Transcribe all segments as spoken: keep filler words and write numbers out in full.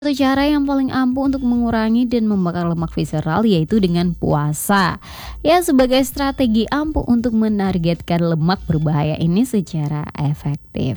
Satu cara yang paling ampuh untuk mengurangi dan membakar lemak visceral yaitu dengan puasa. Ya, sebagai strategi ampuh untuk menargetkan lemak berbahaya ini secara efektif.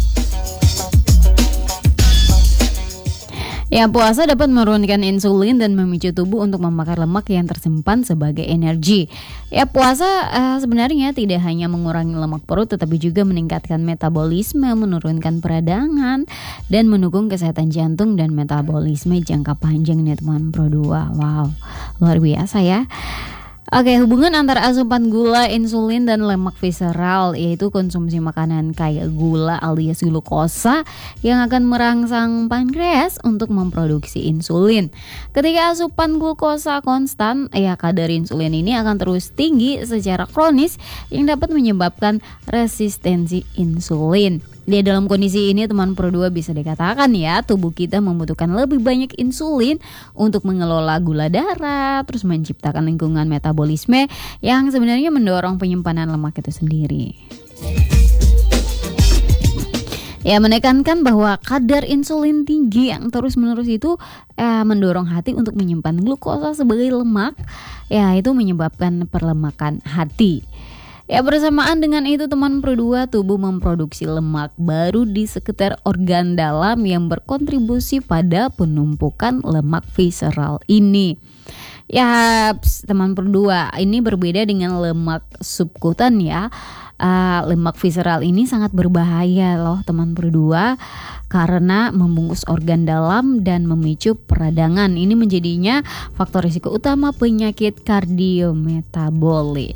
Ya, puasa dapat menurunkan insulin dan memicu tubuh untuk membakar lemak yang tersimpan sebagai energi. Ya, puasa uh, sebenarnya tidak hanya mengurangi lemak perut tetapi juga meningkatkan metabolisme, menurunkan peradangan dan mendukung kesehatan jantung dan metabolisme jangka panjang nih teman Pro dua. Wow, luar biasa ya. Oke, hubungan antara asupan gula, insulin, dan lemak visceral yaitu konsumsi makanan kaya gula alias glukosa yang akan merangsang pankreas untuk memproduksi insulin. Ketika asupan glukosa konstan, ya kadar insulin ini akan terus tinggi secara kronis yang dapat menyebabkan resistensi insulin. Di dalam kondisi ini teman Pro dua bisa dikatakan ya tubuh kita membutuhkan lebih banyak insulin untuk mengelola gula darah, terus menciptakan lingkungan metabolisme yang sebenarnya mendorong penyimpanan lemak itu sendiri. Ya, menekankan bahwa kadar insulin tinggi yang terus-menerus itu eh, mendorong hati untuk menyimpan glukosa sebagai lemak, ya itu menyebabkan perlemakan hati. Ya, bersamaan dengan itu teman Pro dua, tubuh memproduksi lemak baru di sekitar organ dalam yang berkontribusi pada penumpukan lemak visceral ini. Ya, teman Pro dua, ini berbeda dengan lemak subkutan ya. Uh, lemak visceral ini sangat berbahaya loh teman Pro dua karena membungkus organ dalam dan memicu peradangan. Ini menjadinya faktor risiko utama penyakit kardiometabolik.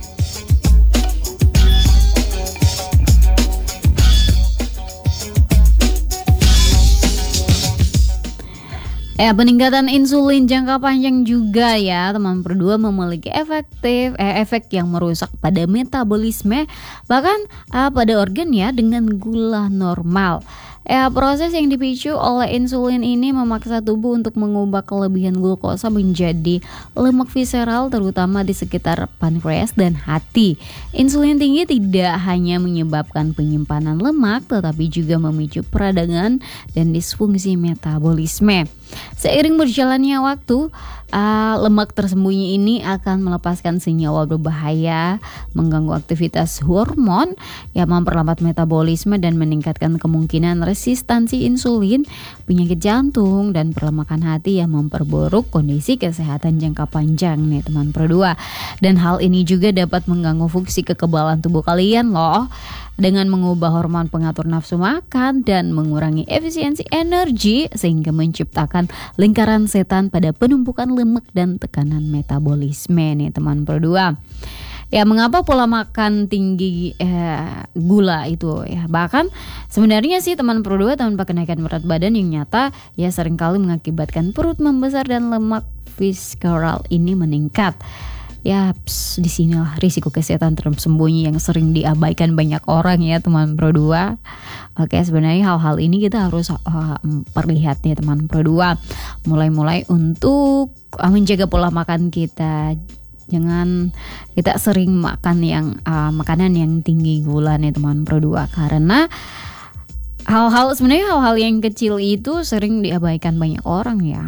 Ya, peningkatan insulin jangka panjang juga ya teman Pro dua memiliki efektif eh, efek yang merusak pada metabolisme bahkan eh, pada organ ya dengan gula normal. Ya, proses yang dipicu oleh insulin ini memaksa tubuh untuk mengubah kelebihan glukosa menjadi lemak visceral terutama di sekitar pankreas dan hati. Insulin tinggi tidak hanya menyebabkan penyimpanan lemak tetapi juga memicu peradangan dan disfungsi metabolisme. Seiring berjalannya waktu, uh, lemak tersembunyi ini akan melepaskan senyawa berbahaya, mengganggu aktivitas hormon, yang memperlambat metabolisme dan meningkatkan kemungkinan resistansi insulin, penyakit jantung, dan perlemakan hati yang memperburuk kondisi kesehatan jangka panjang nih teman Pro dua. Dan hal ini juga dapat mengganggu fungsi kekebalan tubuh kalian loh, dengan mengubah hormon pengatur nafsu makan dan mengurangi efisiensi energi sehingga menciptakan lingkaran setan pada penumpukan lemak dan tekanan metabolisme nih teman Pro dua. Ya, mengapa pola makan tinggi eh, gula itu ya bahkan sebenarnya sih teman Pro dua tanpa kenaikan berat badan yang nyata ya seringkali mengakibatkan perut membesar dan lemak visceral ini meningkat. Ya, ps, disinilah risiko kesehatan tersembunyi yang sering diabaikan banyak orang ya teman Pro dua. Oke, sebenarnya hal-hal ini kita harus uh, perlihat nih teman Pro dua. Mulai-mulai untuk uh, menjaga pola makan kita. Jangan kita sering makan yang uh, makanan yang tinggi gula nih teman Pro dua karena hal-hal sebenarnya hal-hal yang kecil itu sering diabaikan banyak orang ya.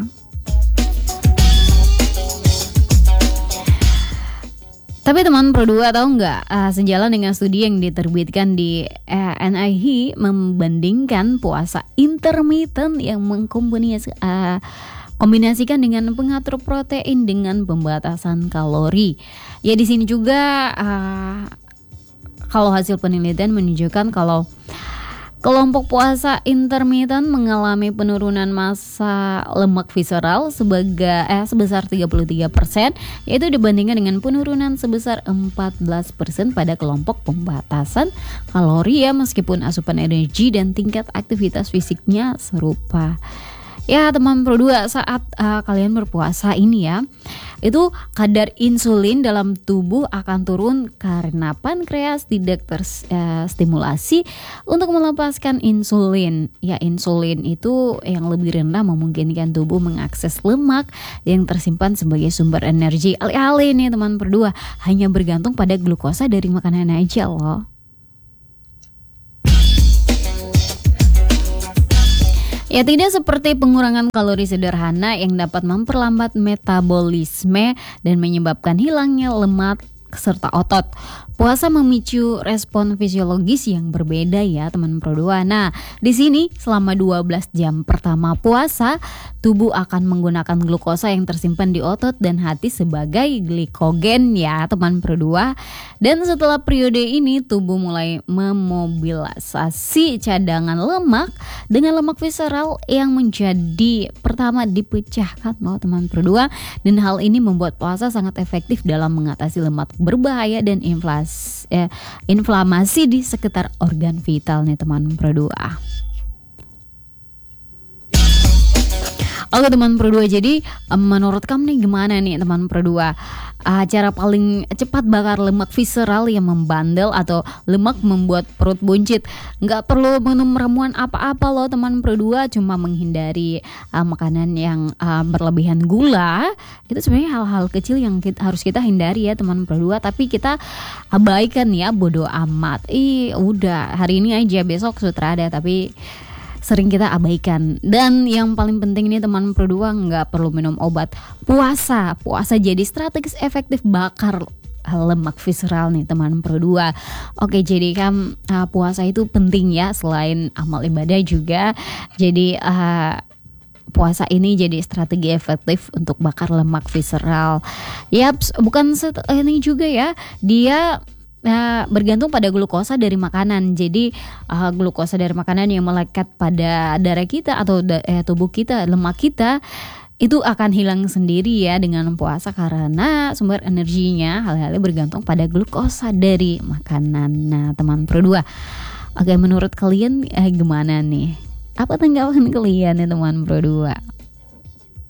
Tapi teman Pro dua tahu nggak, uh, sejalan dengan studi yang diterbitkan di uh, N I H membandingkan puasa intermittent yang mengkombinasi uh, kombinasikan dengan pengatur protein dengan pembatasan kalori. Ya, di sini juga uh, kalau hasil penelitian menunjukkan kalau kelompok puasa intermittent mengalami penurunan massa lemak visceral sebagai eh, sebesar tiga puluh tiga persen yaitu dibandingkan dengan penurunan sebesar empat belas persen pada kelompok pembatasan kalori ya meskipun asupan energi dan tingkat aktivitas fisiknya serupa. Ya teman Pro dua, saat uh, kalian berpuasa ini ya, itu kadar insulin dalam tubuh akan turun karena pankreas tidak terstimulasi untuk melepaskan insulin. Ya, insulin itu yang lebih rendah memungkinkan tubuh mengakses lemak yang tersimpan sebagai sumber energi. Alih-alih nih teman Pro dua hanya bergantung pada glukosa dari makanan aja loh. Ya tidak seperti pengurangan kalori sederhana yang dapat memperlambat metabolisme dan menyebabkan hilangnya lemak serta otot. Puasa memicu respon fisiologis yang berbeda ya teman Pro dua. Nah, di sini selama dua belas jam pertama puasa, tubuh akan menggunakan glukosa yang tersimpan di otot dan hati sebagai glikogen ya teman Pro dua. Dan setelah periode ini tubuh mulai memobilisasi cadangan lemak dengan lemak visceral yang menjadi pertama dipecahkan loh teman Pro dua. Dan hal ini membuat puasa sangat efektif dalam mengatasi lemak berbahaya dan inflasi eh, inflamasi di sekitar organ vital nih teman Pro dua. Oke teman Pro dua, jadi menurut kamu nih gimana nih teman Pro dua? Uh, cara paling cepat bakar lemak visceral yang membandel atau lemak membuat perut buncit. Nggak perlu minum ramuan apa-apa loh teman Pro dua, cuma menghindari uh, makanan yang uh, berlebihan gula. Itu sebenarnya hal-hal kecil yang kita, harus kita hindari ya teman Pro dua, tapi kita abaikan ya, bodoh amat. Ih udah hari ini aja, besok sutra ada, tapi sering kita abaikan. Dan yang paling penting ini teman Pro dua, nggak perlu minum obat. Puasa, puasa jadi strategis efektif bakar lemak visceral nih teman Pro dua. Oke, jadi kan uh, puasa itu penting ya, selain amal ibadah juga. Jadi uh, puasa ini jadi strategi efektif untuk bakar lemak visceral. Yaps, bukan set- ini juga ya, dia Nah, bergantung pada glukosa dari makanan. Jadi uh, glukosa dari makanan yang melekat pada darah kita atau da- eh, tubuh kita, lemak kita, itu akan hilang sendiri ya dengan puasa, karena sumber energinya hal-halnya bergantung pada glukosa dari makanan. Nah teman Pro dua, oke menurut kalian eh, gimana nih? Apa tanggapan kalian ya teman Pro dua?